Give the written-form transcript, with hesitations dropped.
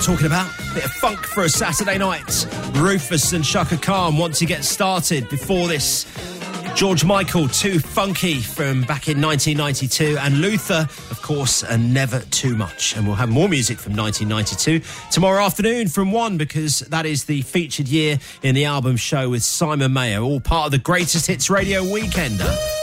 talking about. Bit of funk for a Saturday night. Rufus and Chaka Khan want to get started. Before this, George Michael, Too Funky from back in 1992. And Luther, of course, and Never Too Much. And we'll have more music from 1992 tomorrow afternoon from 1, because that is the featured year in the album show with Simon Mayo. All part of the Greatest Hits Radio Weekender.